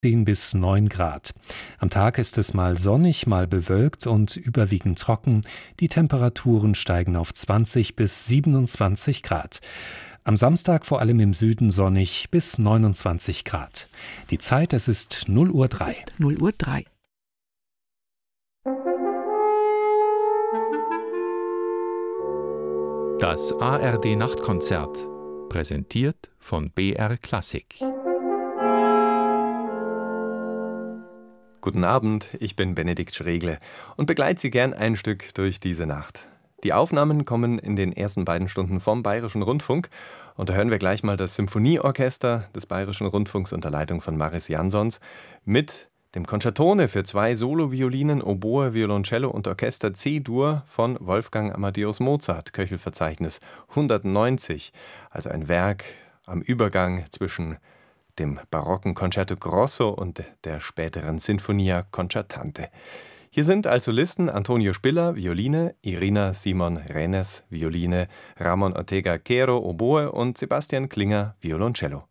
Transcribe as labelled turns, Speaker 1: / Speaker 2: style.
Speaker 1: 10 bis 9 Grad. Am Tag ist es mal sonnig, mal bewölkt und überwiegend trocken. Die Temperaturen steigen auf 20 bis 27 Grad. Am Samstag vor allem im Süden sonnig bis 29 Grad. Die Zeit, es ist 0:03 Uhr.
Speaker 2: Es ist 0:03 Uhr.
Speaker 3: Das ARD-Nachtkonzert, präsentiert von BR Klassik.
Speaker 4: Guten Abend, ich bin Benedikt Schregle und begleite Sie gern ein Stück durch diese Nacht. Die Aufnahmen kommen in den ersten beiden Stunden vom Bayerischen Rundfunk und da hören wir gleich mal das Symphonieorchester des Bayerischen Rundfunks unter Leitung von Maris Jansons mit dem Concertone für 2 Soloviolinen, Oboe, Violoncello und Orchester C-Dur von Wolfgang Amadeus Mozart, Köchelverzeichnis 190, also ein Werk am Übergang zwischen dem barocken Concerto Grosso und der späteren Sinfonia Concertante. Hier sind als Solisten Antonio Spiller, Violine, Irina Simon Renes, Violine, Ramon Ortega Quero, Oboe und Sebastian Klinger, Violoncello.